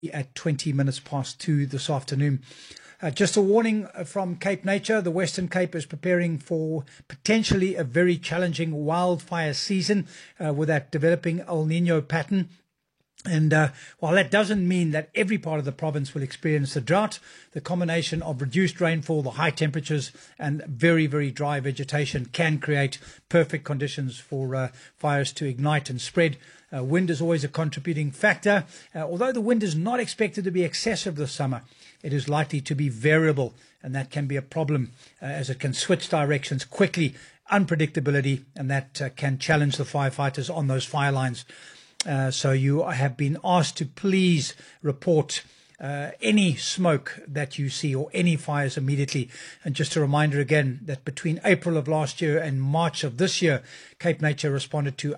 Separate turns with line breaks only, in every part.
at 20 minutes past 2 this afternoon. Just a warning from Cape Nature. The Western Cape is preparing for potentially a very challenging wildfire season with that developing El Nino pattern. And while that doesn't mean that every part of the province will experience the drought, the combination of reduced rainfall, the high temperatures, and very, very dry vegetation can create perfect conditions for fires to ignite and spread. Wind is always a contributing factor. Although the wind is not expected to be excessive this summer, it is likely to be variable, and that can be a problem as it can switch directions quickly, unpredictability, and that can challenge the firefighters on those fire lines. So you have been asked to please report any smoke that you see or any fires immediately. And just a reminder again that between April of last year and March of this year, Cape Nature responded to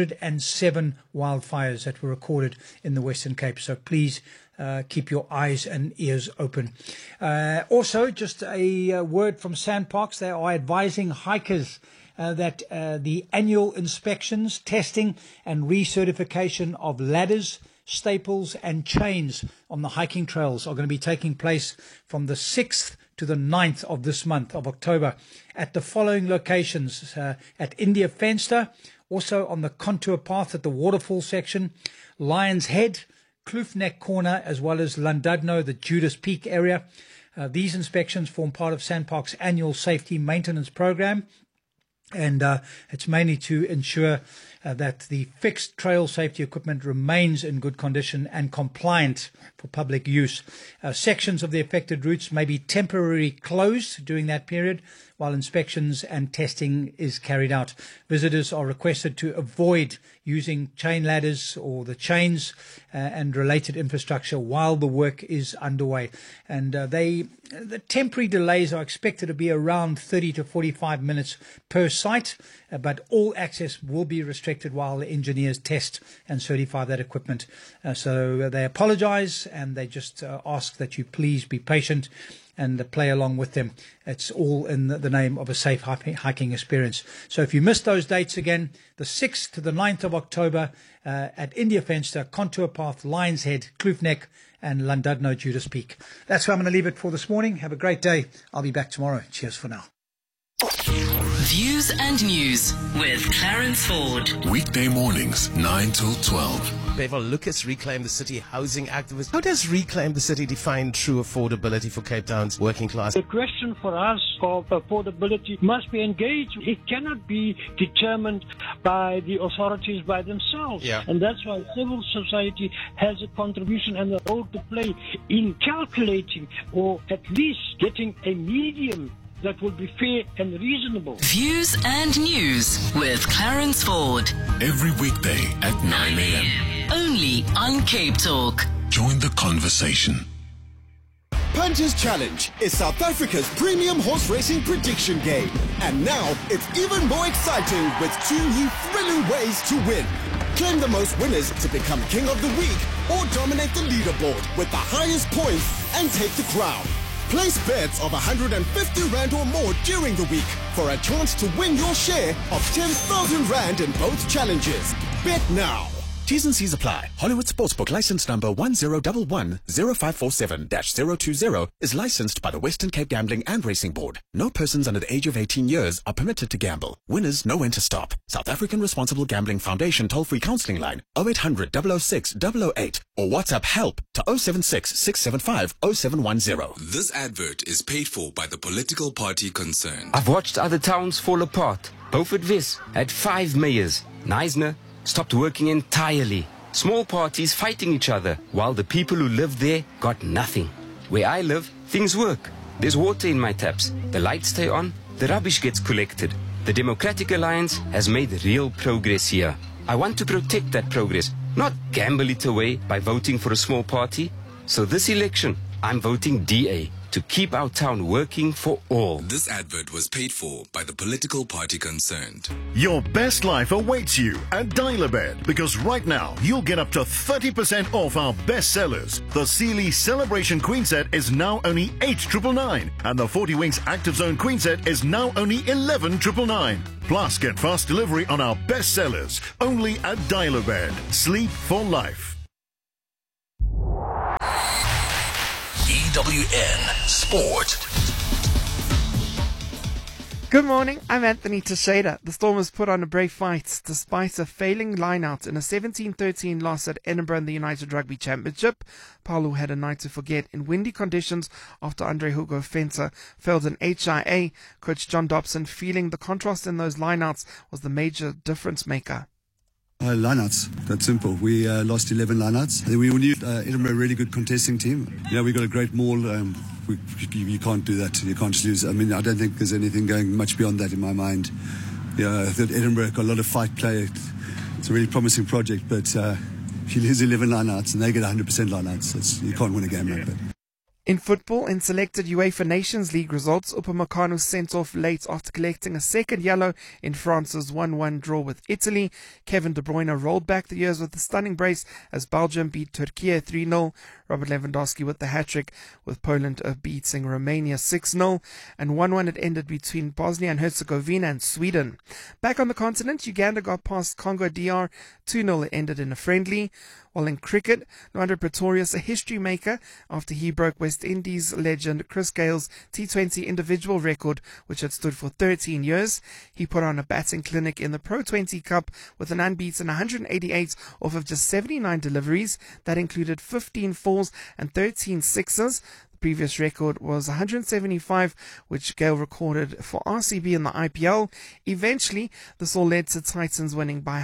107 wildfires that were recorded in the Western Cape. So please keep your eyes and ears open. Also, just a word from SANParks. They are advising hikers that the annual inspections, testing and recertification of ladders, staples and chains on the hiking trails are going to be taking place from the 6th to the 9th of this month of October at the following locations: at India Fenster, also on the contour path at the waterfall section, Lions Head, Kloof Neck Corner, as well as Llandudno, the Judas Peak area. These inspections form part of SANParks' annual safety maintenance program. And it's mainly to ensure that the fixed trail safety equipment remains in good condition and compliant for public use. Sections of the affected routes may be temporarily closed during that period while inspections and testing is carried out. Visitors are requested to avoid using chain ladders or the chains and related infrastructure while the work is underway. And the temporary delays are expected to be around 30 to 45 minutes per site, but all access will be restricted while the engineers test and certify that equipment. So they apologize and they just ask that you please be patient and play along with them. It's all in the name of a safe hiking experience. So if you missed those dates again, the 6th to the 9th of October at India Fenster, Contour Path, Lions Head, Kloof Neck and Llandudno, Judas Peak. That's where I'm going to leave it for this morning. Have a great day. I'll be back tomorrow. Cheers for now.
Views and News with Clarence Ford.
Weekday mornings, 9 till 12.
Bevel Lucas, Reclaim the City housing activist. How does Reclaim the City define true affordability for Cape Town's working class?
The question for us of affordability must be engaged. It cannot be determined by the authorities by themselves.
Yeah.
And that's why civil society has a contribution and a role to play in calculating or at least getting a medium that will be fair and reasonable.
Views and News with Clarence Ford.
Every weekday at 9 a.m.
Only on Cape Talk.
Join the conversation.
Punches Challenge is South Africa's premium horse racing prediction game. And now it's even more exciting with 2 new thrilling ways to win. Claim the most winners to become King of the Week or dominate the leaderboard with the highest points and take the crown. Place bets of 150 Rand or more during the week for a chance to win your share of 10,000 Rand in both challenges. Bet now.
T's and C's apply. Hollywood Sportsbook license number 10110547-020 is licensed by the Western Cape Gambling and Racing Board. No persons under the age of 18 years are permitted to gamble. Winners know when to stop. South African Responsible Gambling Foundation toll-free counseling line 0800 006 008 or WhatsApp help to 076 675 0710.
This advert is paid for by the political party concerned.
I've watched other towns fall apart. Beaufort Wes had 5 mayors. Knysna stopped working entirely. Small parties fighting each other, while the people who lived there got nothing. Where I live, things work. There's water in my taps. The lights stay on. The rubbish gets collected. The Democratic Alliance has made real progress here. I want to protect that progress, not gamble it away by voting for a small party. So this election, I'm voting DA to keep our town working for all.
This advert was paid for by the political party concerned.
Your best life awaits you at Dial-A-Bed, because right now you'll get up to 30% off our best sellers. The Sealy Celebration Queen Set is now only 8,999 and the 40 Winks Active Zone Queen Set is now only 11,999. Plus, get fast delivery on our best sellers only at Dial-A-Bed. Sleep for life.
SAWN Sport.
Good morning, I'm Anthony Teixeira. The Stormers put on a brave fight despite a failing line-out in a 17-13 loss at Edinburgh in the United Rugby Championship. Palu had a night to forget in windy conditions after Andre Hugo Fenter failed an HIA. Coach John Dobson feeling the contrast in those line-outs was the major difference maker.
Lineouts, that's simple. We lost 11 lineouts. We knew Edinburgh a really good contesting team. We got a great maul. You can't do that. You can't just lose. I mean, I don't think there's anything going much beyond that in my mind. That Edinburgh got a lot of fight play. It's a really promising project, but if you lose 11 lineouts and they get 100% lineouts, you can't win a game like that.
In football, in selected UEFA Nations League results, Upamecano sent off late after collecting a second yellow in France's 1-1 draw with Italy. Kevin De Bruyne rolled back the years with a stunning brace as Belgium beat Turkey 3-0. Robert Lewandowski with the hat-trick, with Poland beating Romania 6-0. And 1-1 it ended between Bosnia and Herzegovina and Sweden. Back on the continent, Uganda got past Congo DR 2-0. It ended in a friendly. While in cricket, Nwandre Pretorius, a history maker after he broke West Indies legend Chris Gale's T20 individual record, which had stood for 13 years. He put on a batting clinic in the Pro 20 Cup with an unbeaten 188 off of just 79 deliveries. That included 15 fours and 13 sixes. Previous record was 175, which Gale recorded for RCB in the IPL. Eventually, this all led to Titans winning by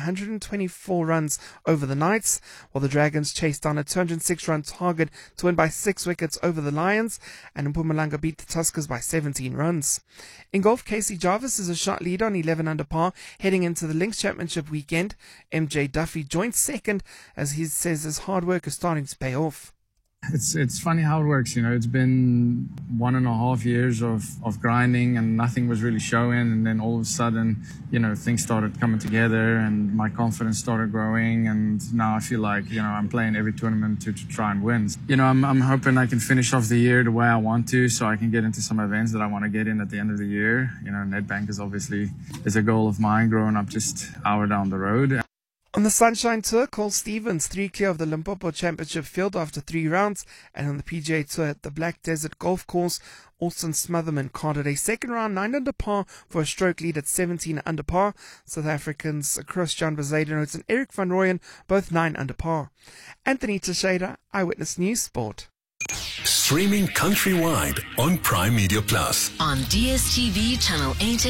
124 runs over the Knights, while the Dragons chased down a 206-run target to win by 6 wickets over the Lions, and Mpumalanga beat the Tuskers by 17 runs. In golf, Casey Jarvis is a shot leader on 11 under par heading into the Links Championship weekend. MJ Duffy joined second as he says his hard work is starting to pay off.
It's funny how it works, It's been 1.5 years of grinding and nothing was really showing, and then all of a sudden, things started coming together and my confidence started growing, and now I feel like, I'm playing every tournament to try and win. I'm hoping I can finish off the year the way I want to, so I can get into some events that I want to get in at the end of the year. Nedbank is a goal of mine growing up just an hour down the road.
On the Sunshine Tour, Cole Stevens 3 clear of the Limpopo Championship field after 3 rounds, and on the PGA Tour at the Black Desert Golf Course, Austin Smotherman carded a second round 9 under par for a stroke lead at 17 under par. South Africans Christian Bezuidenhout and Eric van Rooyen both 9 under par. Anthony Teixeira, Eyewitness News Sport.
Streaming countrywide on Prime Media Plus.
On DSTV channel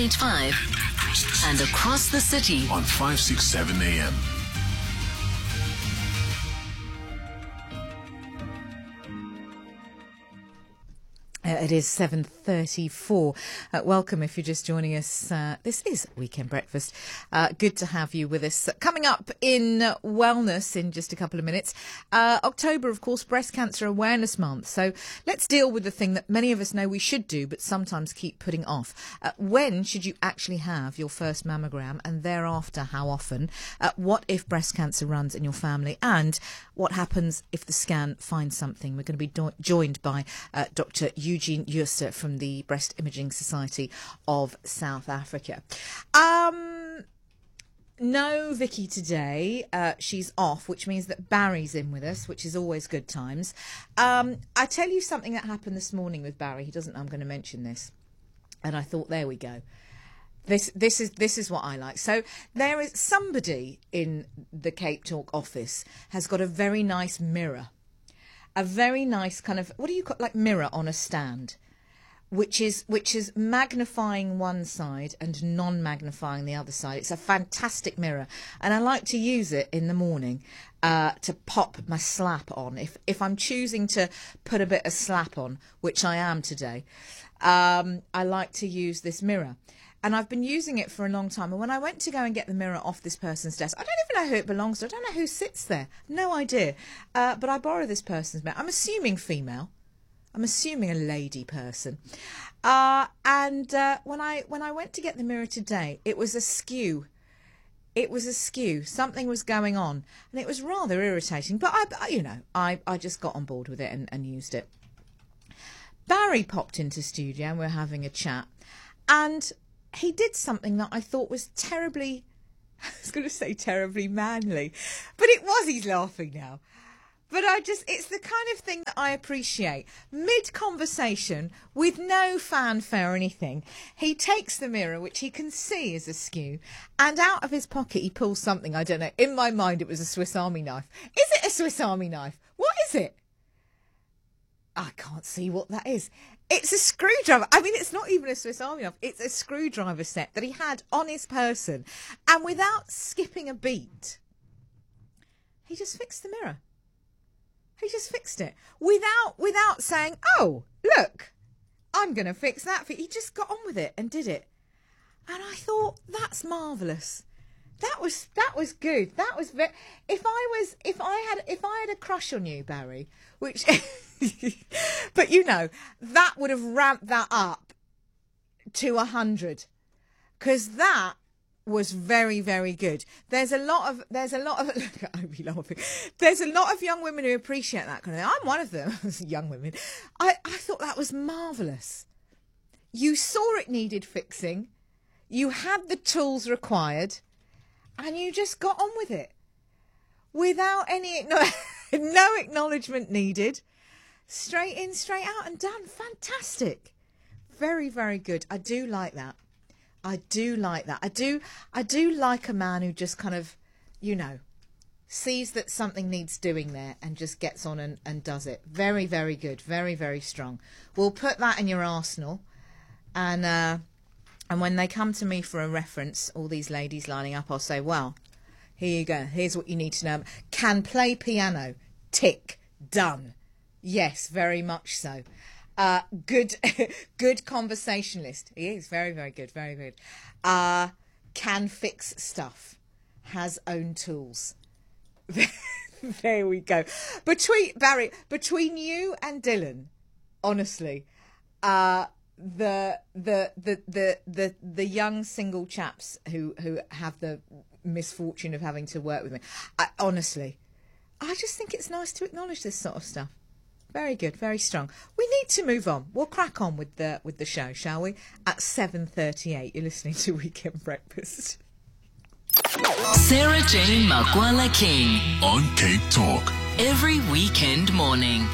885 and across the city
on 567 AM.
It is 7:34. Welcome if you're just joining us. This is Weekend Breakfast. Good to have you with us. Coming up in wellness in just a couple of minutes. October, of course, Breast Cancer Awareness Month. So let's deal with the thing that many of us know we should do, but sometimes keep putting off. When should you actually have your first mammogram, and thereafter, how often? What if breast cancer runs in your family? And what happens if the scan finds something? We're going to be joined by Dr. Eugene Jooste from the Breast Imaging Society of South Africa. No Vicky today. She's off, which means that Barry's in with us, which is always good times. I tell you something that happened this morning with Barry. He doesn't know I'm going to mention this. And I thought, there we go. This is what I like. So there is somebody in the Cape Talk office has got a very nice mirror. A very nice kind of, what do you call, like mirror on a stand, which is magnifying one side and non-magnifying the other side. It's a fantastic mirror, and I like to use it in the morning to pop my slap on. If I'm choosing to put a bit of slap on, which I am today, I like to use this mirror. And I've been using it for a long time. And when I went to go and get the mirror off this person's desk, I don't even know who it belongs to. I don't know who sits there. No idea. But I borrow this person's mirror. I'm assuming female. I'm assuming a lady person. And when I went to get the mirror today, it was askew. It was askew. Something was going on. And it was rather irritating. But, I just got on board with it and used it. Barry popped into studio and we're having a chat. And he did something that I thought was terribly, I was going to say terribly manly, but it was, he's laughing now. it's the kind of thing that I appreciate. Mid-conversation, with no fanfare or anything, he takes the mirror, which he can see is askew, and out of his pocket he pulls something, I don't know. In my mind, it was a Swiss Army knife. Is it a Swiss Army knife? What is it? I can't see what that is. It's a screwdriver. I mean, it's not even a Swiss Army knife. It's a screwdriver set that he had on his person. And without skipping a beat, he just fixed the mirror. He just fixed it without saying, "Oh, look, I'm going to fix that." He just got on with it and did it. And I thought, that's marvellous. That was good. That was if I had a crush on you, Barry, which but that would have ramped that up to 100, because that was very, very good. There's a lot of look, I'd be laughing. There's a lot of young women who appreciate that kind of thing. I'm one of them. Young women. I thought that was marvellous. You saw it needed fixing. You had the tools required, and you just got on with it without no acknowledgement needed. Straight in, straight out, and done. Fantastic. Very, very good. I do like that. I do like that. I do like a man who just kind of, sees that something needs doing there and just gets on and does it. Very, very good. Very, very strong. We'll put that in your arsenal. And when they come to me for a reference, all these ladies lining up, I'll say, well, here you go. Here's what you need to know. Can play piano. Tick. Done. Yes, very much so. Good conversationalist. He is very, very good. Very good. Can fix stuff. Has own tools. There we go. Between you and Dylan, honestly, the young single chaps who have the misfortune of having to work with me, honestly, I just think it's nice to acknowledge this sort of stuff. Very good, very strong. We need to move on. We'll crack on with the show, shall we? At 7:38, you're listening to Weekend Breakfast.
Sarah Jane Makwala King
on Cape Talk
every weekend morning.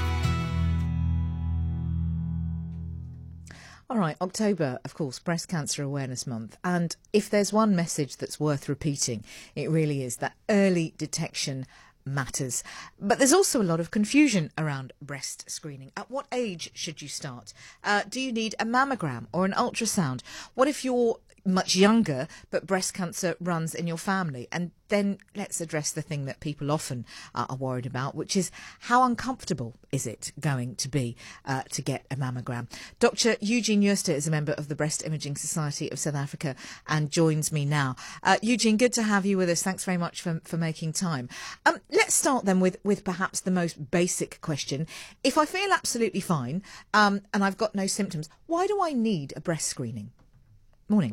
All right, October, of course, Breast Cancer Awareness Month. And if there's one message that's worth repeating, it really is that early detection matters. But there's also a lot of confusion around breast screening. At what age should you start? Do you need a mammogram or an ultrasound? What if you're much younger, but breast cancer runs in your family? And then let's address the thing that people often are worried about, which is how uncomfortable is it going to be to get a mammogram? Dr. Eugene Jooste is a member of the Breast Imaging Society of South Africa and joins me now. Eugene, good to have you with us. Thanks very much for making time. Let's start then with perhaps the most basic question. If I feel absolutely fine and I've got no symptoms, why do I need a breast screening? Morning.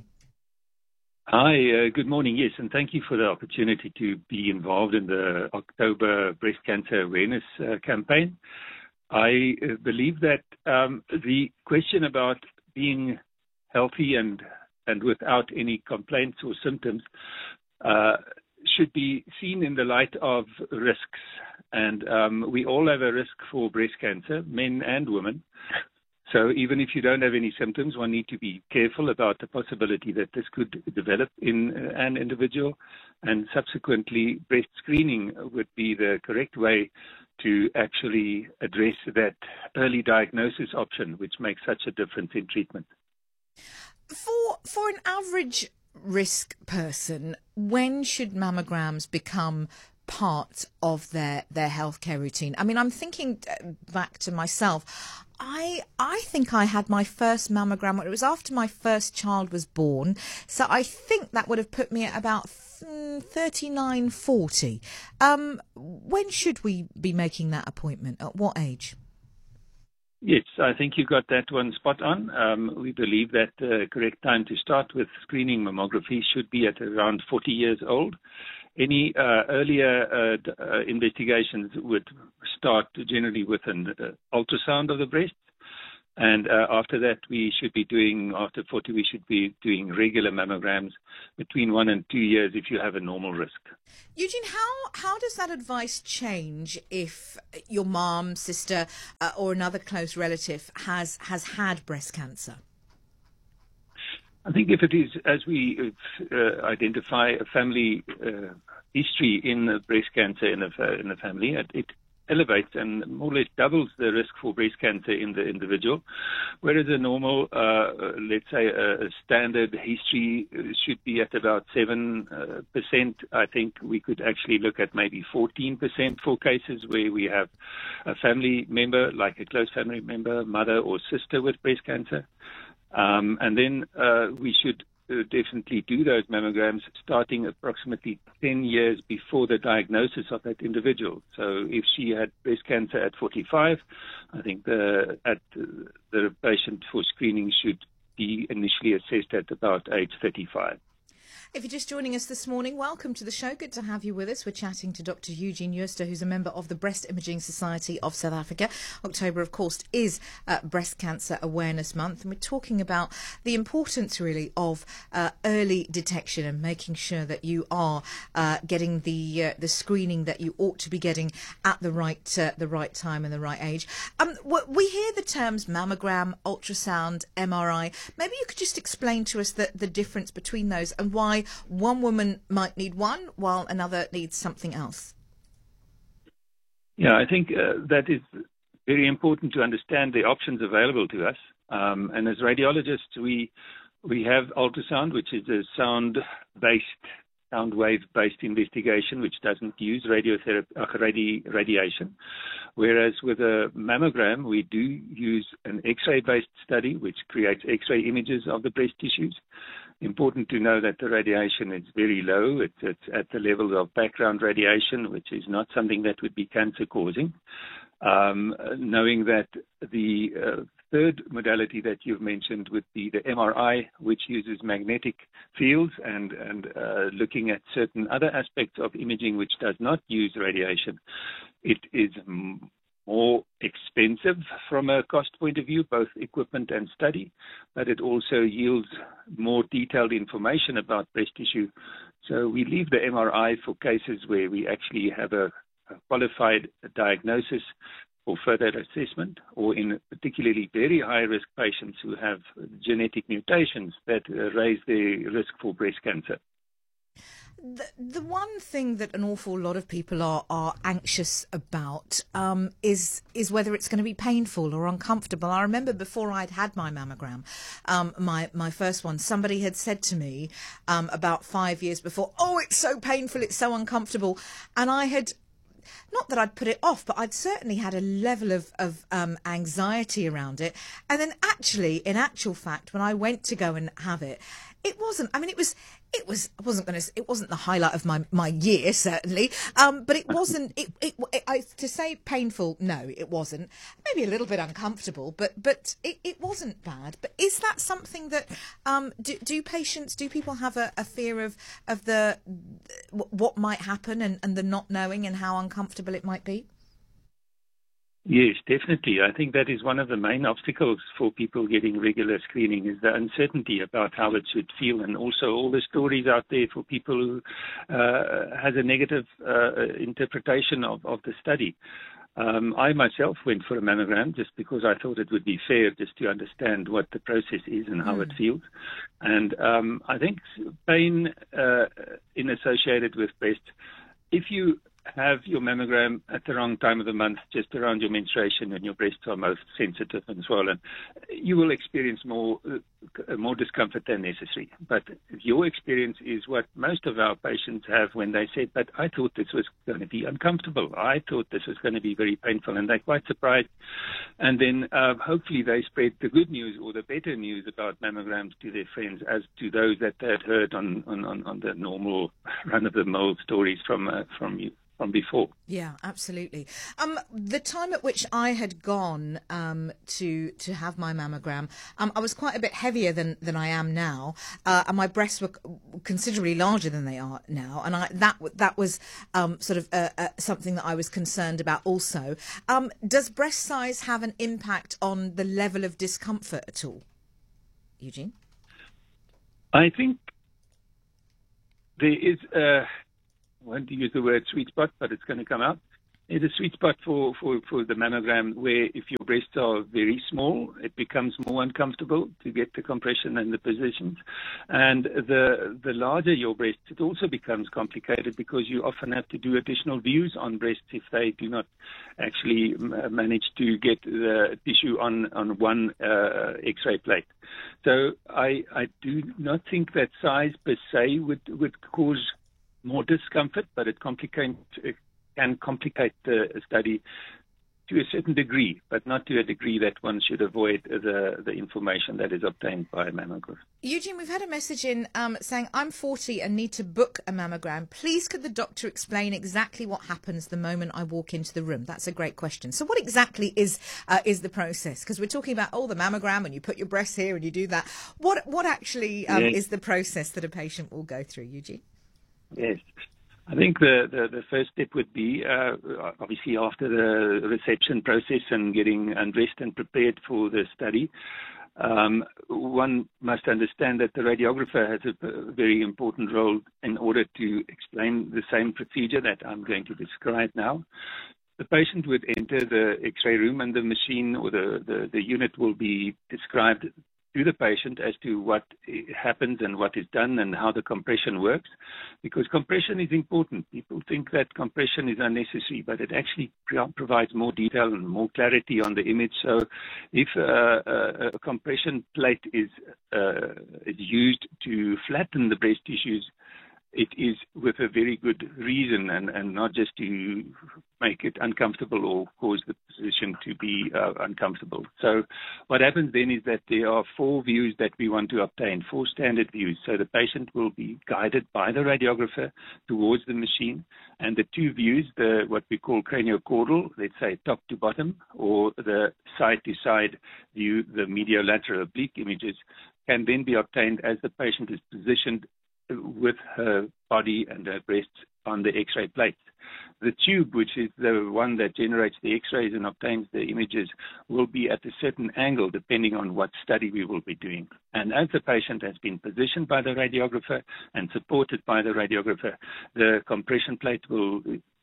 Hi, good morning. Yes, and thank you for the opportunity to be involved in the October Breast Cancer Awareness campaign. I believe that the question about being healthy and without any complaints or symptoms should be seen in the light of risks. And we all have a risk for breast cancer, men and women. So even if you don't have any symptoms, one needs to be careful about the possibility that this could develop in an individual, and subsequently breast screening would be the correct way to actually address that early diagnosis option, which makes such a difference in treatment.
For an average risk person, when should mammograms become part of their healthcare routine? I mean, I'm thinking back to myself. I think I had my first mammogram. It was after my first child was born. So I think that would have put me at about 39, 40. When should we be making that appointment? At what age?
Yes, I think you got that one spot on. We believe that the correct time to start with screening mammography should be at around 40 years old. Any earlier investigations would start generally with an ultrasound of the breast. And after that, after 40, we should be doing regular mammograms between 1 and 2 years if you have a normal risk.
Eugene, how does that advice change if your mom, sister, or another close relative has had breast cancer?
I think if it is, as we identify a family history in breast cancer in the family, it elevates and more or less doubles the risk for breast cancer in the individual, whereas a normal, let's say a standard history should be at about 7%. I think we could actually look at maybe 14% for cases where we have a family member, like a close family member, mother or sister with breast cancer. And then we should definitely do those mammograms starting approximately 10 years before the diagnosis of that individual. So if she had breast cancer at 45, I think the patient for screening should be initially assessed at about age 35.
If you're just joining us this morning, welcome to the show. Good to have you with us. We're chatting to Dr. Eugene Jooste, who's a member of the Breast Imaging Society of South Africa. October, of course, is Breast Cancer Awareness Month, and we're talking about the importance, really, of early detection and making sure that you are getting the screening that you ought to be getting at the right time and the right age. We hear the terms mammogram, ultrasound, MRI. Maybe you could just explain to us the difference between those and why one woman might need one while another needs something else.
Yeah, I think that is very important to understand the options available to us. And as radiologists, we have ultrasound, which is a sound wave-based investigation, which doesn't use radiation. Whereas with a mammogram, we do use an X-ray-based study, which creates X-ray images of the breast tissues. Important to know that the radiation is very low. It's at the level of background radiation, which is not something that would be cancer-causing. Knowing that the third modality that you've mentioned would be the MRI, which uses magnetic fields and looking at certain other aspects of imaging which does not use radiation. It is more expensive from a cost point of view, both equipment and study, but it also yields more detailed information about breast tissue. So we leave the MRI for cases where we actually have a qualified diagnosis for further assessment, or in particularly very high-risk patients who have genetic mutations that raise their risk for breast cancer.
The one thing that an awful lot of people are anxious about is whether it's going to be painful or uncomfortable. I remember before I'd had my mammogram, my first one, somebody had said to me about 5 years before, "Oh, it's so painful, it's so uncomfortable," and I had. Not that I'd put it off, but I'd certainly had a level of anxiety around it. And then actually, in actual fact, when I went to go and have it, it wasn't. I mean, it wasn't the highlight of my year, certainly. But it wasn't. To say painful, no, it wasn't. Maybe a little bit uncomfortable, but it wasn't bad. But is that something that do people have a fear of what might happen and the not knowing and how uncomfortable it might be?
Yes, definitely. I think that is one of the main obstacles for people getting regular screening is the uncertainty about how it should feel, and also all the stories out there for people who has a negative interpretation of the study. I myself went for a mammogram just because I thought it would be fair just to understand what the process is and how it feels. And I think pain associated with breast, if you have your mammogram at the wrong time of the month, just around your menstruation, and your breasts are most sensitive and swollen, you will experience more discomfort than necessary. But your experience is what most of our patients have when they said, "But I thought this was going to be uncomfortable. I thought this was going to be very painful," and they're quite surprised. And then hopefully they spread the good news or the better news about mammograms to their friends, as to those that they had heard on the normal run-of-the-mill stories from you. before.
Yeah, absolutely. The time at which I had gone to have my mammogram, I was quite a bit heavier than I am now, and my breasts were considerably larger than they are now, and that was sort of something that I was concerned about also. Does breast size have an impact on the level of discomfort at all, Eugene?
I think there is I want to use the word sweet spot, but it's going to come out. There's a sweet spot for the mammogram where if your breasts are very small, it becomes more uncomfortable to get the compression and the positions. And the larger your breasts, it also becomes complicated because you often have to do additional views on breasts if they do not actually manage to get the tissue on one X-ray plate. So I do not think that size per se would cause more discomfort, but it can complicate the study to a certain degree, but not to a degree that one should avoid the information that is obtained by a mammogram.
Eugene, we've had a message in saying, I'm 40 and need to book a mammogram. Please could the doctor explain exactly what happens the moment I walk into the room? That's a great question. So what exactly is the process? Because we're talking about, the mammogram and you put your breasts here and you do that. What actually is the process that a patient will go through, Eugene?
Yes. I think the first step would be, obviously, after the reception process and getting undressed and prepared for the study, one must understand that the radiographer has a very important role in order to explain the same procedure that I'm going to describe now. The patient would enter the X-ray room and the machine or the unit will be described to the patient as to what happens and what is done and how the compression works, because compression is important. People think that compression is unnecessary, but it actually provides more detail and more clarity on the image. So if a compression plate is used to flatten the breast tissues, it is with a very good reason and not just to make it uncomfortable or cause the position to be uncomfortable. So what happens then is that there are 4 views that we want to obtain, 4 standard views. So the patient will be guided by the radiographer towards the machine, and the 2 views, what we call craniocaudal, let's say top to bottom, or the side-to-side view, the mediolateral oblique images, can then be obtained as the patient is positioned with her body and her breasts on the X-ray plates. The tube, which is the one that generates the X-rays and obtains the images, will be at a certain angle depending on what study we will be doing. And as the patient has been positioned by the radiographer and supported by the radiographer, the compression plate will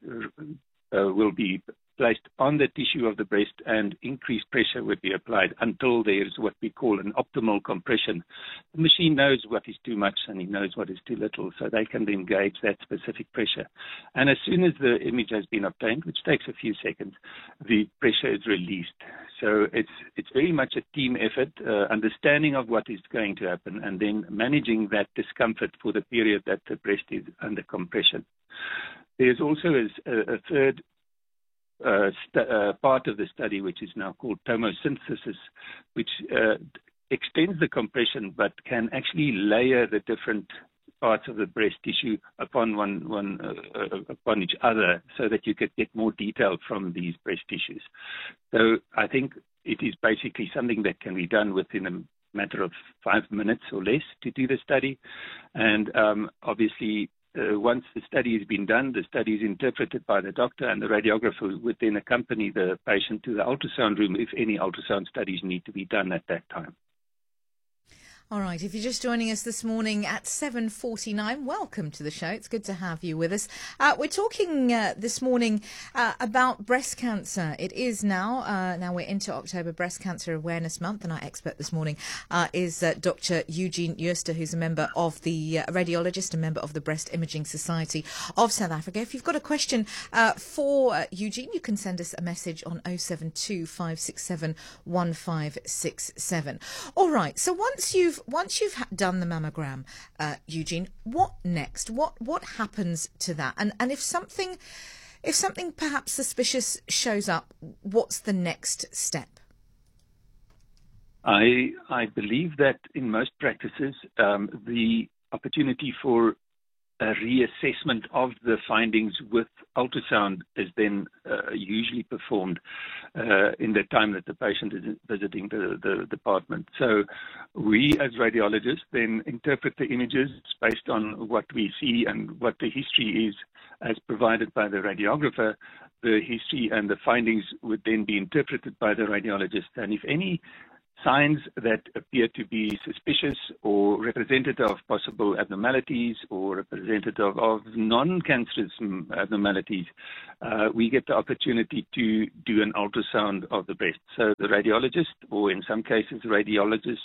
be placed on the tissue of the breast and increased pressure would be applied until there is what we call an optimal compression. The machine knows what is too much and it knows what is too little, so they can then gauge that specific pressure. And as soon as the image has been obtained, which takes a few seconds, the pressure is released. So it's very much a team effort, understanding of what is going to happen and then managing that discomfort for the period that the breast is under compression. There's also a third part of the study, which is now called tomosynthesis, which extends the compression but can actually layer the different parts of the breast tissue upon upon each other, so that you could get more detail from these breast tissues. So I think it is basically something that can be done within a matter of 5 minutes or less to do the study, and obviously. Once the study has been done, the study is interpreted by the doctor, and the radiographer would then accompany the patient to the ultrasound room if any ultrasound studies need to be done at that time.
All right, if you're just joining us this morning at 7:49, welcome to the show. It's good to have you with us. We're talking this morning about breast cancer. It is now we're into October Breast Cancer Awareness Month, and our expert this morning is Dr. Eugene Jooste, who's a member of the radiologist, a member of the Breast Imaging Society of South Africa. If you've got a question for Eugene, you can send us a message on 072 567 1567. All right, so once you've done the mammogram, Eugene, what next? What happens to that? And if something perhaps suspicious shows up, what's the next step? I
believe that in most practices, the opportunity for a reassessment of the findings with ultrasound is then usually performed in the time that the patient is visiting the department. So we as radiologists then interpret the images based on what we see and what the history is as provided by the radiographer. The history and the findings would then be interpreted by the radiologist, and if any signs that appear to be suspicious or representative of possible abnormalities or representative of non-cancerous abnormalities, we get the opportunity to do an ultrasound of the breast. So the radiologist, or in some cases sonographers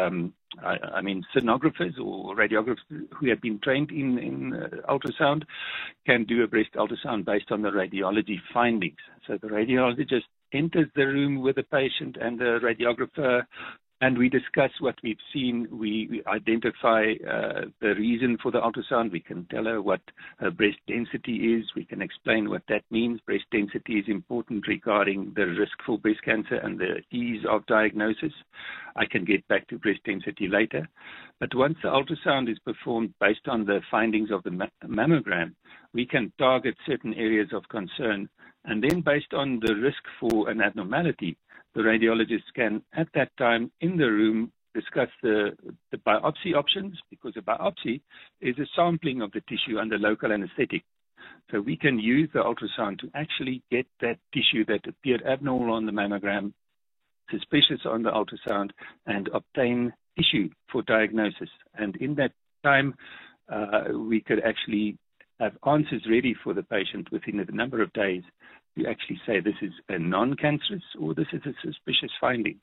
or radiographers who have been trained in ultrasound, can do a breast ultrasound based on the radiology findings. So the radiologist enters the room with the patient and the radiographer, and we discuss what we've seen. We identify the reason for the ultrasound. We can tell her what her breast density is. We can explain what that means. Breast density is important regarding the risk for breast cancer and the ease of diagnosis. I can get back to breast density later. But once the ultrasound is performed based on the findings of the mammogram, we can target certain areas of concern. And then based on the risk for an abnormality, the radiologist can, at that time in the room, discuss the biopsy options, because a biopsy is a sampling of the tissue under local anesthetic. So we can use the ultrasound to actually get that tissue that appeared abnormal on the mammogram, suspicious on the ultrasound, and obtain tissue for diagnosis. And in that time, we could actually have answers ready for the patient within a number of days to actually say this is a non-cancerous or this is a suspicious finding.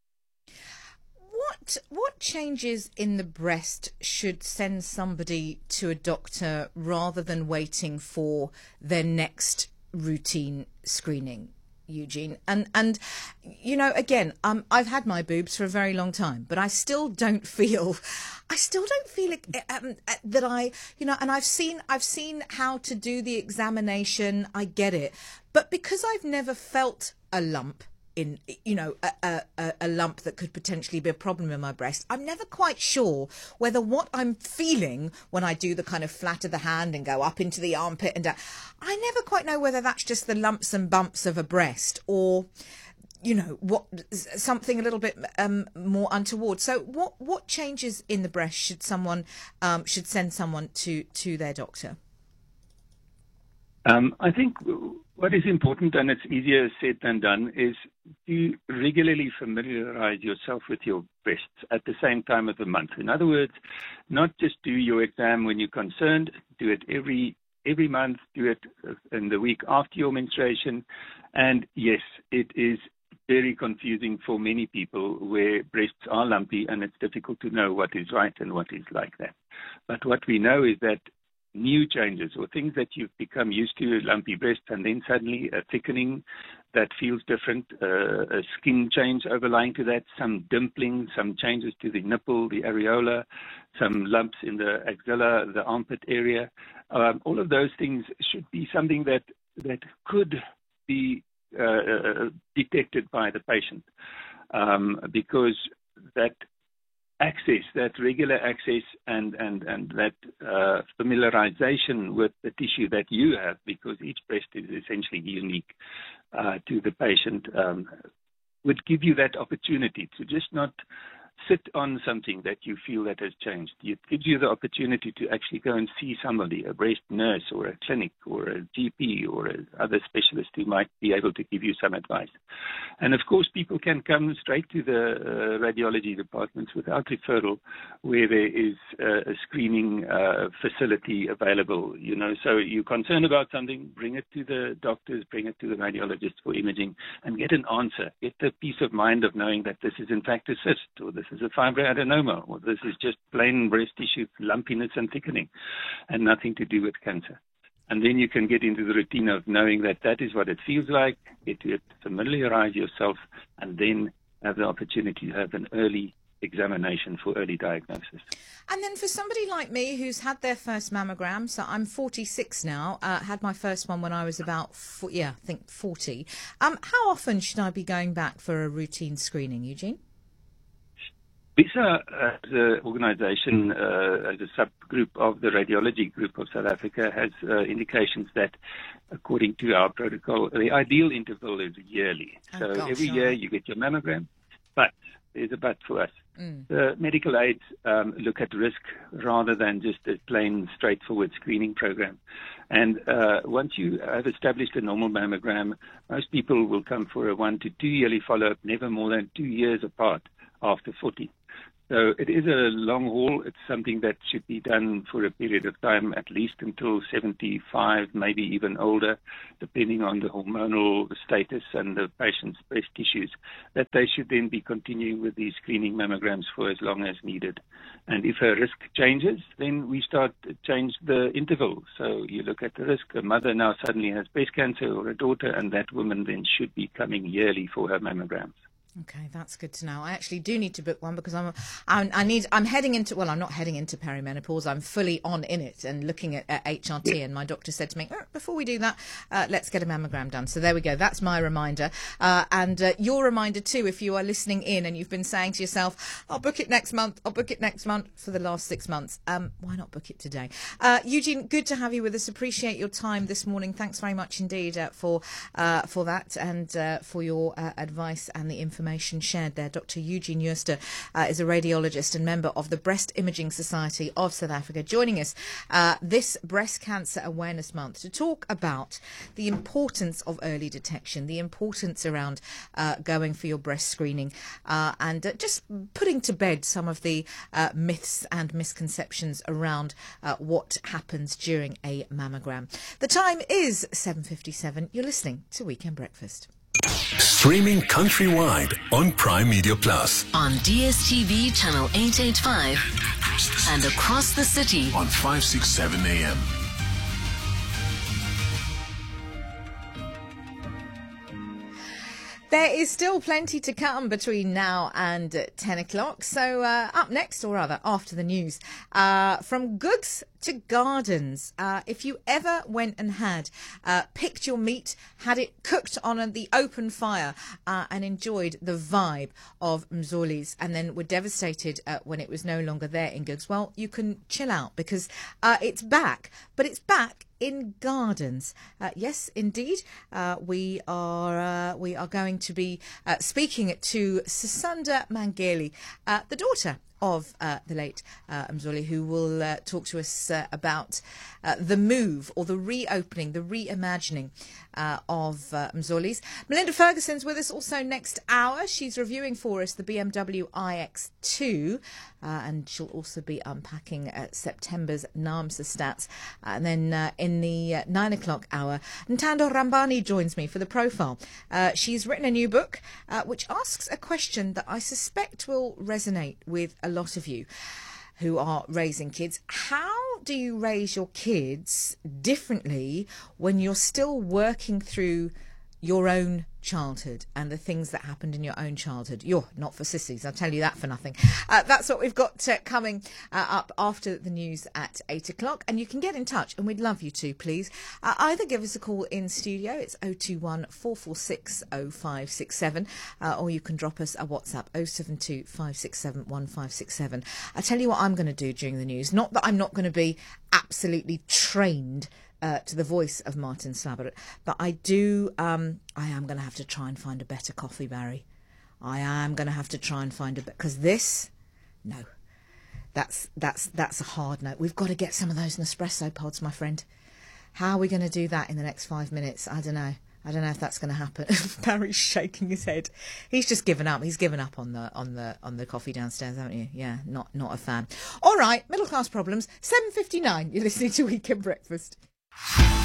What changes in the breast should send somebody to a doctor rather than waiting for their next routine screening, Eugene? And you know, again, I've had my boobs for a very long time, but I still don't feel it, that I, you know, and I've seen how to do the examination. I get it, but because I've never felt a lump in, you know, a lump that could potentially be a problem in my breast, I'm never quite sure whether what I'm feeling when I do the kind of flat of the hand and go up into the armpit and down, I never quite know whether that's just the lumps and bumps of a breast or, you know, what, something a little bit more untoward. So what changes in the breast should send someone to their doctor?
I think what is important, and it's easier said than done, is to regularly familiarize yourself with your breasts at the same time of the month. In other words, not just do your exam when you're concerned, do it every month, do it in the week after your menstruation. And yes, it is very confusing for many people where breasts are lumpy and it's difficult to know what is right and what is like that. But what we know is that new changes or things that you've become used to, lumpy breasts, and then suddenly a thickening that feels different, a skin change overlying to that, some dimpling, some changes to the nipple, the areola, some lumps in the axilla, the armpit area. All of those things should be something that could be detected by the patient, because that access, that regular access and that familiarization with the tissue that you have, because each breast is essentially unique to the patient, would give you that opportunity to just not sit on something that you feel that has changed. It gives you the opportunity to actually go and see somebody, a breast nurse or a clinic or a GP or other specialist who might be able to give you some advice. And of course, people can come straight to the radiology departments without referral, where there is a screening facility available. You know, so you're concerned about something, bring it to the doctors, bring it to the radiologist for imaging, and get an answer. Get the peace of mind of knowing that this is in fact a cyst, or this is a fibroadenoma, or this is just plain breast tissue lumpiness and thickening, and nothing to do with cancer. And then you can get into the routine of knowing that that is what it feels like, get to familiarize yourself, and then have the opportunity to have an early examination for early diagnosis.
And then for somebody like me who's had their first mammogram, so I'm 46 now, had my first one when I was about, 40. How often should I be going back for a routine screening, Eugene?
BISA, as an organisation, as a subgroup of the radiology group of South Africa, has indications that, according to our protocol, the ideal interval is yearly. Every year you get your mammogram, but there's a but for us. The medical aids look at risk rather than just a plain, straightforward screening program. And once you have established a normal mammogram, most people will come for a 1 to 2 yearly follow-up, never more than 2 years apart after 40. So it is a long haul. It's something that should be done for a period of time, at least until 75, maybe even older, depending on the hormonal status and the patient's breast tissues, that they should then be continuing with these screening mammograms for as long as needed. And if a risk changes, then we start to change the interval. So you look at the risk. A mother now suddenly has breast cancer, or a daughter, and that woman then should be coming yearly for her mammograms.
Okay, that's good to know. I actually do need to book one because I'm heading into, well, I'm not heading into perimenopause. I'm fully on in it and looking at HRT. And my doctor said to me, before we do that, let's get a mammogram done. So there we go. That's my reminder. And your reminder too, if you are listening in and you've been saying to yourself, I'll book it next month. I'll book it next month for the last 6 months. Why not book it today? Eugene, good to have you with us. Appreciate your time this morning. Thanks very much indeed for that and for your advice and the information shared there. Dr. Eugene Jooste is a radiologist and member of the Breast Imaging Society of South Africa, joining us this Breast Cancer Awareness Month to talk about the importance of early detection, the importance around going for your breast screening, and just putting to bed some of the myths and misconceptions around what happens during a mammogram. The time is 7:57. You're listening to Weekend Breakfast.
Streaming countrywide on Prime Media Plus.
On DSTV channel 885 and across the city
on 567 AM.
There is still plenty to come between now and 10 o'clock. So up next, or rather after the news, from Googs to Gardens. If you ever went and had picked your meat, had it cooked on the open fire and enjoyed the vibe of Mzoli's and then were devastated when it was no longer there in Googs, well, you can chill out because it's back, but it's back in Gardens. Yes, indeed. We are going to be speaking to Sisanda Mangeli, the daughter of the late Mzoli, who will talk to us about the move or the reopening, the reimagining of Mzoli's. Melinda Ferguson's with us also next hour. She's reviewing for us the BMW iX2 and she'll also be unpacking September's NAAMSA stats. And then in the 9 o'clock hour, Ntando Rambani joins me for the profile. She's written a new book which asks a question that I suspect will resonate with a lot of you who are raising kids. How do you raise your kids differently when you're still working through your own childhood and the things that happened in your own childhood? You're not for sissies, I'll tell you that for nothing. That's what we've got coming up after the news at 8 o'clock. And you can get in touch, and we'd love you to, please. Either give us a call in studio, it's 021 446 0567, or you can drop us a WhatsApp 072 567 1567. I'll tell you what I'm going to do during the news. Not that I'm not going to be absolutely trained to the voice of Martin Slabber, but I am going to have to try and find a better coffee, Barry. I am going to have to try and find a better, because this, no, that's a hard no. We've got to get some of those Nespresso pods, my friend. How are we going to do that in the next 5 minutes? I don't know if that's going to happen. Barry's shaking his head. He's just given up. He's given up on the coffee downstairs, haven't you? Yeah, not a fan. All right, middle class problems. 7:59. You're listening to Weekend Breakfast.